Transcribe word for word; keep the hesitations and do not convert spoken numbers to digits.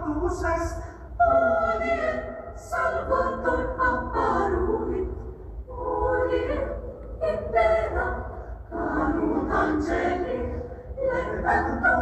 du seist. Odie, salvator apparuit, odie, impera, canut angeli, lectat